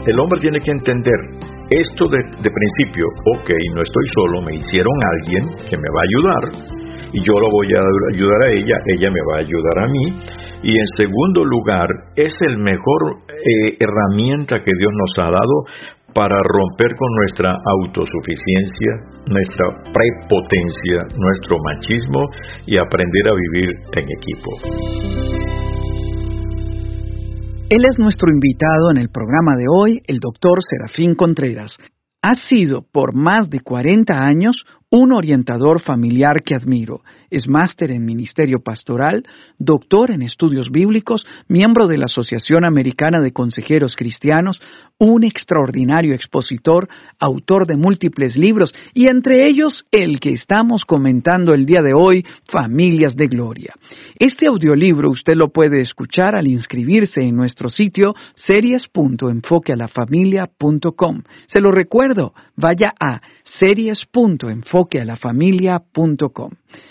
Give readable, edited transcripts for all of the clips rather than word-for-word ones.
El hombre tiene que entender esto de principio. Ok, no estoy solo, me hicieron alguien que me va a ayudar y yo lo voy a ayudar a ella me va a ayudar a mí. Y en segundo lugar, es el mejor herramienta que Dios nos ha dado para romper con nuestra autosuficiencia, nuestra prepotencia, nuestro machismo y aprender a vivir en equipo. Él es nuestro invitado en el programa de hoy, el Dr. Serafín Contreras. Ha sido por más de 40 años un orientador familiar que admiro. Es máster en Ministerio Pastoral, doctor en Estudios Bíblicos, miembro de la Asociación Americana de Consejeros Cristianos, un extraordinario expositor, autor de múltiples libros y entre ellos el que estamos comentando el día de hoy, Familias de Gloria. Este audiolibro usted lo puede escuchar al inscribirse en nuestro sitio series.enfoquealafamilia.com. Se lo recuerdo, vaya a series.enfoquealafamilia.com.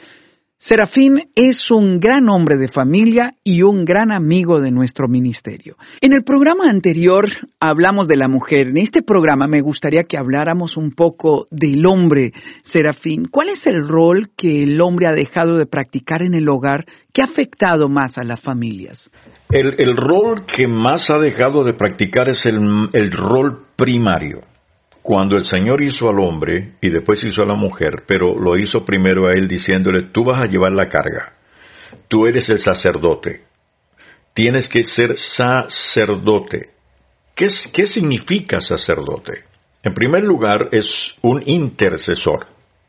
Serafín es un gran hombre de familia y un gran amigo de nuestro ministerio. En el programa anterior hablamos de la mujer. En este programa me gustaría que habláramos un poco del hombre, Serafín. ¿Cuál es el rol que el hombre ha dejado de practicar en el hogar que ha afectado más a las familias? El rol que más ha dejado de practicar es el rol primario. Cuando el Señor hizo al hombre y después hizo a la mujer, pero lo hizo primero a él diciéndole, tú vas a llevar la carga, tú eres el sacerdote, tienes que ser sacerdote. ¿Qué significa sacerdote? En primer lugar, es un intercesor.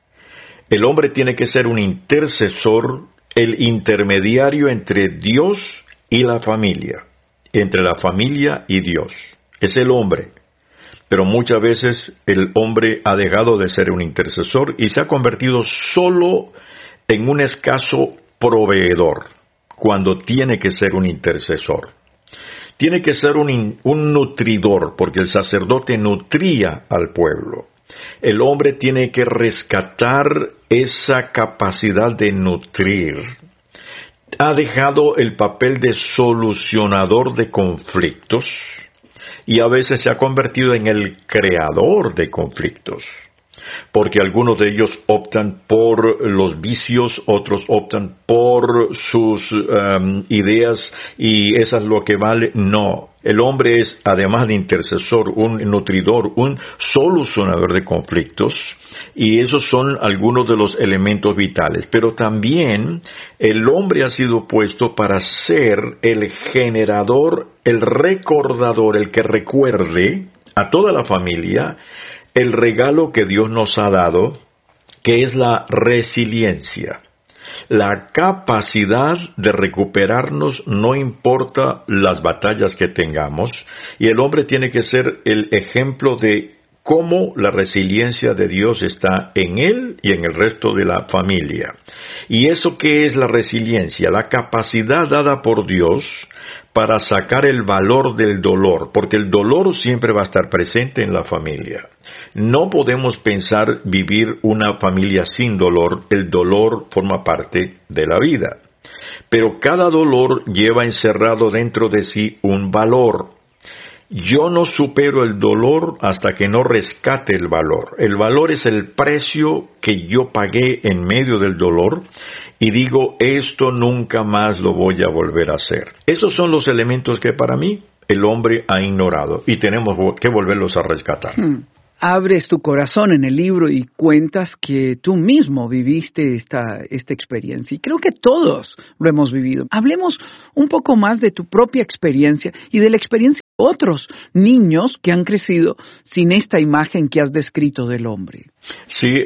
El hombre tiene que ser un intercesor, el intermediario entre Dios y la familia, entre la familia y Dios. Es el hombre. Pero muchas veces el hombre ha dejado de ser un intercesor y se ha convertido solo en un escaso proveedor, cuando tiene que ser un intercesor. Tiene que ser un nutridor, porque el sacerdote nutría al pueblo. El hombre tiene que rescatar esa capacidad de nutrir. Ha dejado el papel de solucionador de conflictos, y a veces se ha convertido en el creador de conflictos, porque algunos de ellos optan por los vicios, otros optan por sus ideas y eso es lo que vale. No, el hombre es, además de intercesor, un nutridor, un solucionador de conflictos, y esos son algunos de los elementos vitales. Pero también el hombre ha sido puesto para ser el generador, el recordador, el que recuerde a toda la familia el regalo que Dios nos ha dado, que es la resiliencia. La capacidad de recuperarnos no importa las batallas que tengamos, y el hombre tiene que ser el ejemplo de cómo la resiliencia de Dios está en él y en el resto de la familia. ¿Y eso qué es la resiliencia? La capacidad dada por Dios para sacar el valor del dolor, porque el dolor siempre va a estar presente en la familia. No podemos pensar vivir una familia sin dolor. El dolor forma parte de la vida. Pero cada dolor lleva encerrado dentro de sí un valor. Yo no supero el dolor hasta que no rescate el valor. El valor es el precio que yo pagué en medio del dolor y digo, esto nunca más lo voy a volver a hacer. Esos son los elementos que para mí el hombre ha ignorado y tenemos que volverlos a rescatar. Abres tu corazón en el libro y cuentas que tú mismo viviste esta experiencia. Y creo que todos lo hemos vivido. Hablemos un poco más de tu propia experiencia y de la experiencia de otros niños que han crecido sin esta imagen que has descrito del hombre. Sí,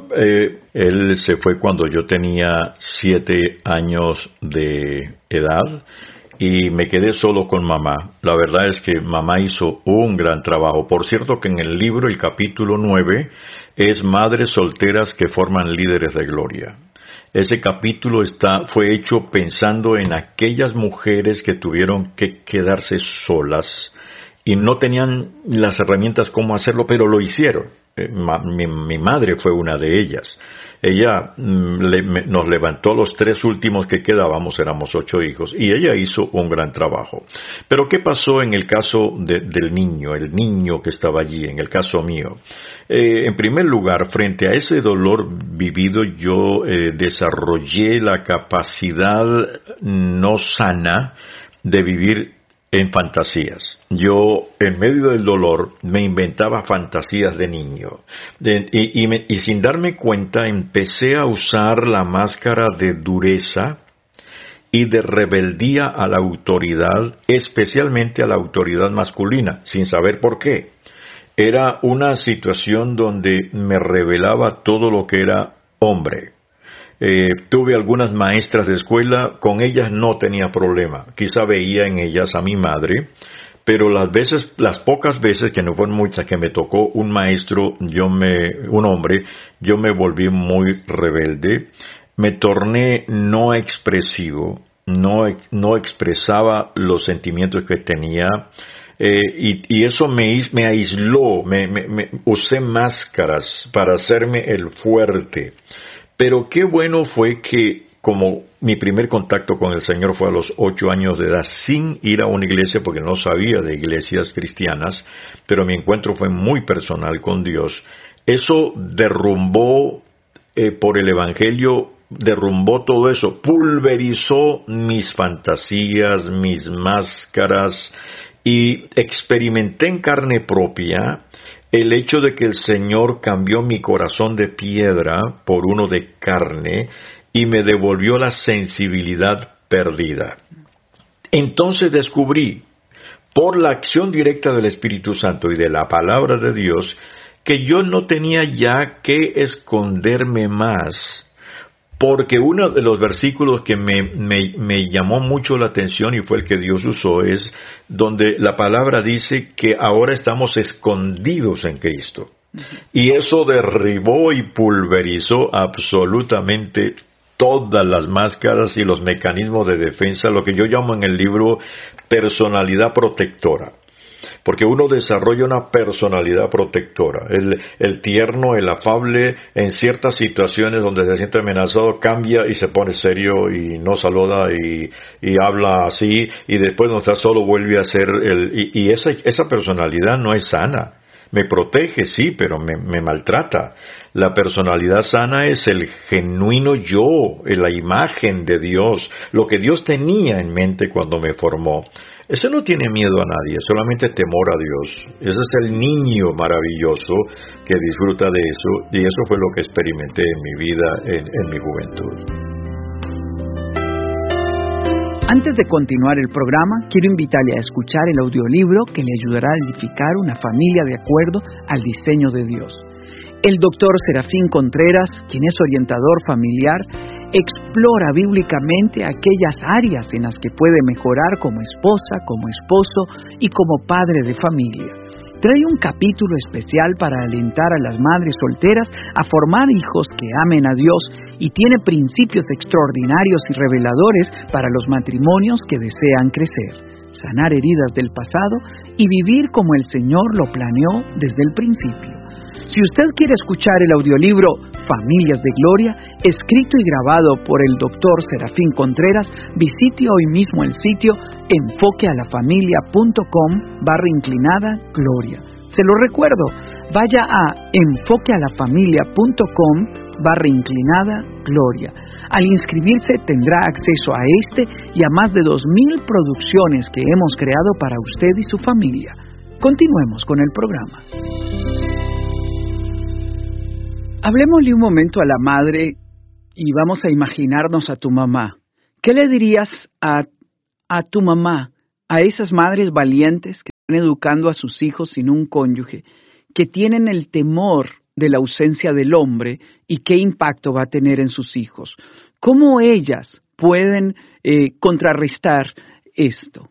él se fue cuando yo tenía 7 años de edad. Y me quedé solo con mamá. La verdad es que mamá hizo un gran trabajo. Por cierto que en el libro, el capítulo 9, es Madres Solteras que Forman Líderes de Gloria. Ese capítulo fue hecho pensando en aquellas mujeres que tuvieron que quedarse solas y no tenían las herramientas cómo hacerlo, pero lo hicieron. Mi madre fue una de ellas. Ella nos levantó los 3 últimos que quedábamos, éramos 8 hijos, y ella hizo un gran trabajo. Pero ¿qué pasó en el caso del niño, el niño que estaba allí, en el caso mío? En primer lugar, frente a ese dolor vivido, yo desarrollé la capacidad no sana de vivir en fantasías. Yo, en medio del dolor, me inventaba fantasías de niño. Y sin darme cuenta, empecé a usar la máscara de dureza y de rebeldía a la autoridad, especialmente a la autoridad masculina, sin saber por qué. Era una situación donde me revelaba todo lo que era hombre. Tuve algunas maestras de escuela, con ellas no tenía problema. Quizá veía en ellas a mi madre, pero las pocas veces, que no fueron muchas, que me tocó un maestro, un hombre, yo me volví muy rebelde, me torné no expresivo, no expresaba los sentimientos que tenía, y eso me aisló, usé máscaras para hacerme el fuerte. Pero qué bueno fue que, como mi primer contacto con el Señor fue a los 8 años de edad, sin ir a una iglesia, porque no sabía de iglesias cristianas, pero mi encuentro fue muy personal con Dios. Eso derrumbó, por el Evangelio, derrumbó todo eso, pulverizó mis fantasías, mis máscaras, y experimenté en carne propia el hecho de que el Señor cambió mi corazón de piedra por uno de carne y me devolvió la sensibilidad perdida. Entonces descubrí, por la acción directa del Espíritu Santo y de la palabra de Dios, que yo no tenía ya que esconderme más, porque uno de los versículos que me llamó mucho la atención y fue el que Dios usó es donde la palabra dice que ahora estamos escondidos en Cristo. Y eso derribó y pulverizó absolutamente todas las máscaras y los mecanismos de defensa, lo que yo llamo en el libro personalidad protectora. Porque uno desarrolla una personalidad protectora. El tierno, el afable, en ciertas situaciones donde se siente amenazado, cambia y se pone serio y no saluda y habla así, y después no está solo, vuelve a ser esa personalidad no es sana. Me protege, sí, pero me maltrata. La personalidad sana es el genuino yo, la imagen de Dios, lo que Dios tenía en mente cuando me formó. Ese no tiene miedo a nadie, solamente temor a Dios. Ese es el niño maravilloso que disfruta de eso, y eso fue lo que experimenté en mi vida, en mi juventud. Antes de continuar el programa, quiero invitarle a escuchar el audiolibro que le ayudará a edificar una familia de acuerdo al diseño de Dios. El doctor Serafín Contreras, quien es orientador familiar, explora bíblicamente aquellas áreas en las que puede mejorar como esposa, como esposo y como padre de familia. Trae un capítulo especial para alentar a las madres solteras a formar hijos que amen a Dios y tiene principios extraordinarios y reveladores para los matrimonios que desean crecer, sanar heridas del pasado y vivir como el Señor lo planeó desde el principio. Si usted quiere escuchar el audiolibro Familias de Gloria, escrito y grabado por el Dr. Serafín Contreras, visite hoy mismo el sitio enfoquealafamilia.com/gloria. Se lo recuerdo, vaya a enfoquealafamilia.com/gloria. Al inscribirse tendrá acceso a este y a más de 2,000 producciones que hemos creado para usted y su familia. Continuemos con el programa. Hablemosle un momento a la madre y vamos a imaginarnos a tu mamá. ¿Qué le dirías a tu mamá, a esas madres valientes que están educando a sus hijos sin un cónyuge, que tienen el temor de la ausencia del hombre y qué impacto va a tener en sus hijos? ¿Cómo ellas pueden contrarrestar esto?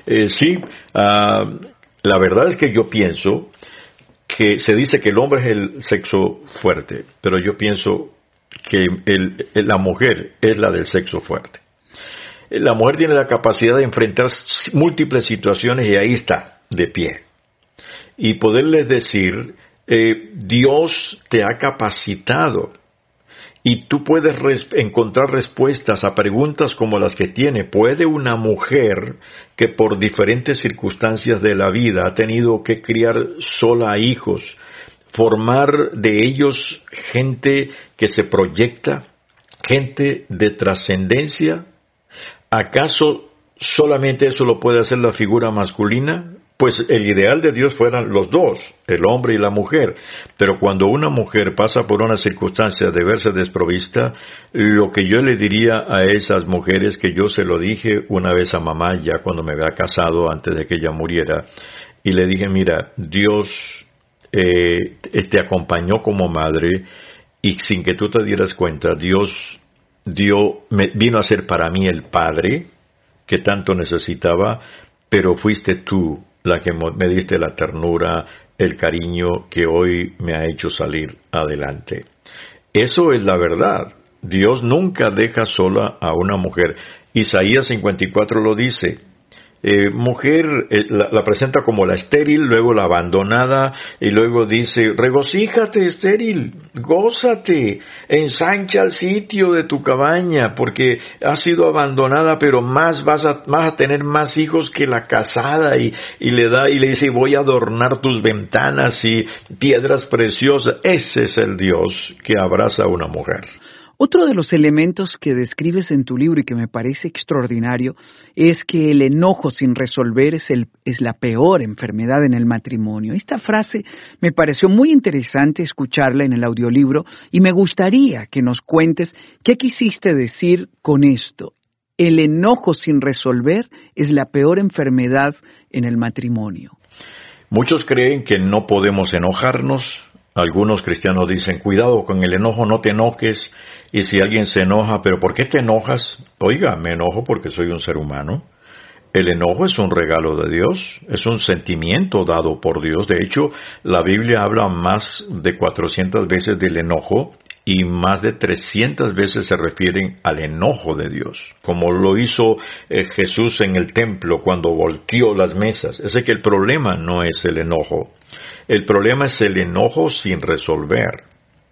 La verdad es que yo pienso que se dice que el hombre es el sexo fuerte, pero yo pienso que la mujer es la del sexo fuerte. La mujer tiene la capacidad de enfrentar múltiples situaciones y ahí está. de pie y poderles decir, Dios te ha capacitado y tú puedes encontrar respuestas a preguntas como las que tiene. ¿Puede una mujer que por diferentes circunstancias de la vida ha tenido que criar sola hijos, formar de ellos gente que se proyecta, gente de trascendencia? ¿Acaso solamente eso lo puede hacer la figura masculina? Pues el ideal de Dios fueran los dos, el hombre y la mujer. Pero cuando una mujer pasa por una circunstancia de verse desprovista, lo que yo le diría a esas mujeres, que yo se lo dije una vez a mamá ya cuando me había casado, antes de que ella muriera, y le dije, mira, Dios te acompañó como madre, y sin que tú te dieras cuenta, Dios vino a ser para mí el padre que tanto necesitaba, pero fuiste tú la que me diste la ternura, el cariño que hoy me ha hecho salir adelante. Eso es la verdad. Dios nunca deja sola a una mujer. Isaías 54 lo dice. Mujer, la presenta como la estéril, luego la abandonada, y luego dice, regocíjate estéril, gózate, ensancha el sitio de tu cabaña, porque has sido abandonada, pero vas a tener más hijos que la casada, y le dice, voy a adornar tus ventanas y piedras preciosas. Ese es el Dios que abraza a una mujer. Otro de los elementos que describes en tu libro y que me parece extraordinario es que el enojo sin resolver es la peor enfermedad en el matrimonio. Esta frase me pareció muy interesante escucharla en el audiolibro y me gustaría que nos cuentes qué quisiste decir con esto. El enojo sin resolver es la peor enfermedad en el matrimonio. Muchos creen que no podemos enojarnos. Algunos cristianos dicen, cuidado con el enojo, no te enojes. Y si alguien se enoja, ¿pero por qué te enojas? Oiga, me enojo porque soy un ser humano. El enojo es un regalo de Dios, es un sentimiento dado por Dios. De hecho, la Biblia habla más de 400 veces del enojo y más de 300 veces se refieren al enojo de Dios, como lo hizo Jesús en el templo cuando volteó las mesas. Es que el problema no es el enojo, el problema es el enojo sin resolver.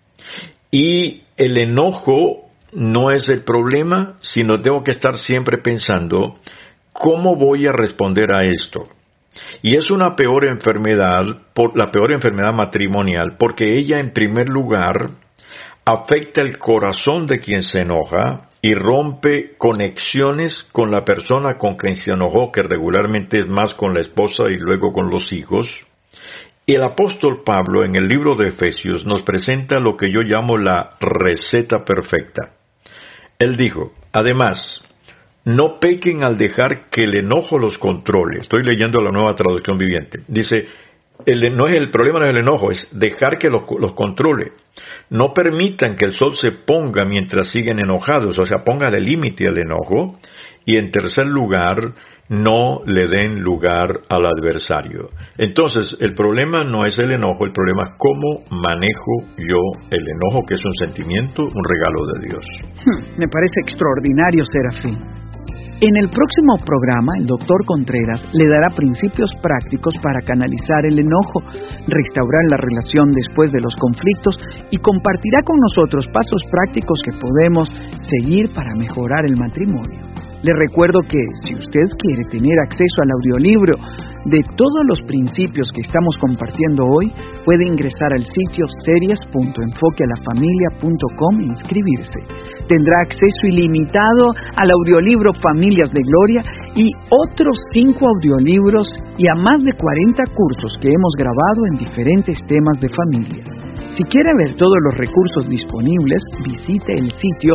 Y el enojo no es el problema, sino tengo que estar siempre pensando, ¿cómo voy a responder a esto? Y es una peor enfermedad, la peor enfermedad matrimonial, porque ella en primer lugar afecta el corazón de quien se enoja y rompe conexiones con la persona con quien se enojó, que regularmente es más con la esposa y luego con los hijos. Y el apóstol Pablo en el libro de Efesios nos presenta lo que yo llamo la receta perfecta. Él dijo, además, no pequen al dejar que el enojo los controle. Estoy leyendo la Nueva Traducción Viviente. Dice, el problema no es el enojo, es dejar que los controle. No permitan que el sol se ponga mientras siguen enojados, o sea, póngale límite al enojo. Y en tercer lugar, no le den lugar al adversario. Entonces, el problema no es el enojo, el problema es cómo manejo yo el enojo, que es un sentimiento, un regalo de Dios. Me parece extraordinario, Serafín. En el próximo programa, el Dr. Contreras le dará principios prácticos para canalizar el enojo, restaurar la relación después de los conflictos y compartirá con nosotros pasos prácticos que podemos seguir para mejorar el matrimonio. Le recuerdo que si usted quiere tener acceso al audiolibro de todos los principios que estamos compartiendo hoy, puede ingresar al sitio series.enfoquealafamilia.com e inscribirse. Tendrá acceso ilimitado al audiolibro Familias de Gloria y otros 5 audiolibros y a más de 40 cursos que hemos grabado en diferentes temas de familia. Si quiere ver todos los recursos disponibles, visite el sitio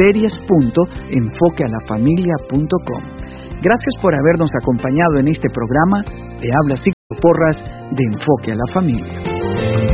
series.enfoquealafamilia.com. Gracias por habernos acompañado en este programa. Te habla Sigfrido Porras de Enfoque a la Familia.